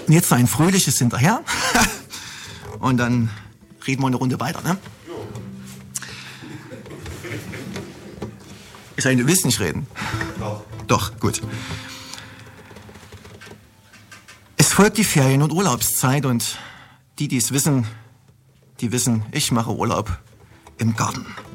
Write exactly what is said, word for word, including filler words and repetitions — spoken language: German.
Und jetzt noch ein fröhliches hinterher. Und dann reden wir eine Runde weiter, ne? Ich sage, du willst nicht reden. Doch. Doch, gut. Es folgt die Ferien- und Urlaubszeit und die, die es wissen, die wissen, ich mache Urlaub im Garten.